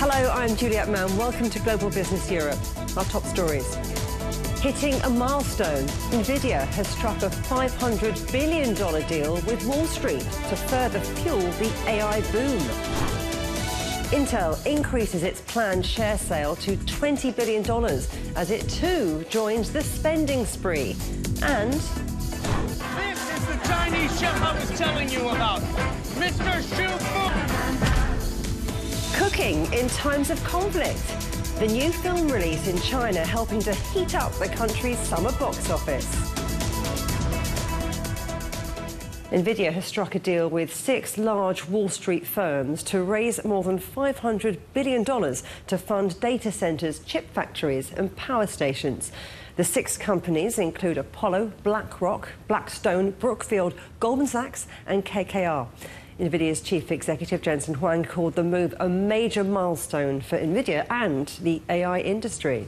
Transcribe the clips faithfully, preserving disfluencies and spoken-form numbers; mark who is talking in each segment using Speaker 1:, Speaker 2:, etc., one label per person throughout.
Speaker 1: Hello, I'm Juliette Mann. Welcome to Global Business Europe. Our top stories. Hitting a milestone, NVIDIA has struck a five hundred billion dollars deal with Wall Street to further fuel the A I boom. Intel increases its planned share sale to twenty billion dollars as it too joins the spending spree. And
Speaker 2: this is the Chinese chef I was telling you about, Mister Xu Fu.
Speaker 1: Cooking in times of conflict. The new film release in China helping to heat up the country's summer box office. NVIDIA has struck a deal with six large Wall Street firms to raise more than five hundred billion dollars to fund data centers, chip factories and power stations. The six companies include Apollo, BlackRock, Blackstone, Brookfield, Goldman Sachs and K K R. NVIDIA's chief executive Jensen Huang called the move a major milestone for NVIDIA and the A I industry.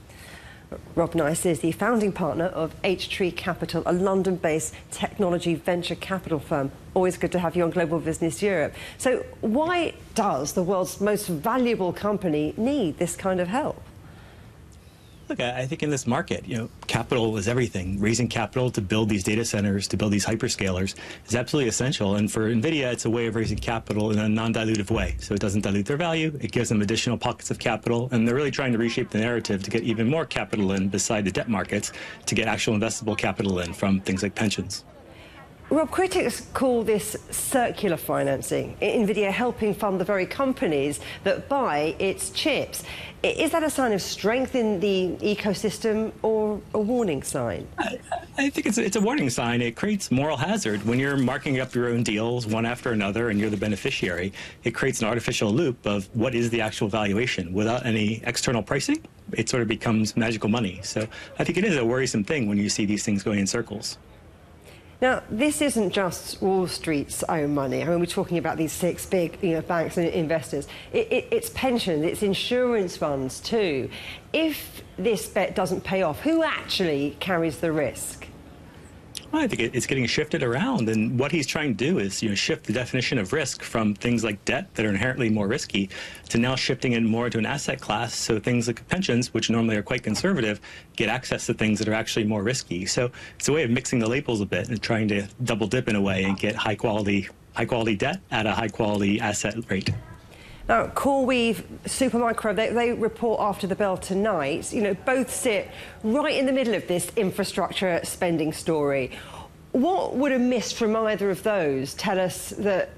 Speaker 1: Rob Nice is the founding partner of H Tree Capital, a London-based technology venture capital firm. Always good to have you on Global Business Europe. So why does the world's most valuable company need this kind of help?
Speaker 3: Look, I think in this market, you know, capital is everything. Raising capital to build these data centers, to build these hyperscalers is absolutely essential. And for NVIDIA, it's a way of raising capital in a non-dilutive way. So it doesn't dilute their value. It gives them additional pockets of capital. And they're really trying to reshape the narrative to get even more capital in beside the debt markets to get actual investable capital in from things like pensions.
Speaker 1: Rob, critics call this circular financing, NVIDIA helping fund the very companies that buy its chips. Is that a sign of strength in the ecosystem or a warning sign?
Speaker 3: I, I think it's, it's a warning sign. It creates moral hazard. When you're marking up your own deals one after another and you're the beneficiary, it creates an artificial loop of what is the actual valuation. Without any external pricing, it sort of becomes magical money. So I think it is a worrisome thing when you see these things going in circles.
Speaker 1: Now, this isn't just Wall Street's own money. I mean, we're talking about these six big you know, banks and investors. It, it, it's pensions, it's insurance funds too. If this bet doesn't pay off, who actually carries the risk?
Speaker 3: Well, I think it's getting shifted around, and what he's trying to do is, you know, shift the definition of risk from things like debt that are inherently more risky to now shifting it more to an asset class. So things like pensions, which normally are quite conservative, get access to things that are actually more risky. So it's a way of mixing the labels a bit and trying to double dip in a way and get high quality, high quality debt at a high quality asset rate.
Speaker 1: Now, CoreWeave, Supermicro, they, they report after the bell tonight. You know, both sit right in the middle of this infrastructure spending story. What would a miss from either of those tell us that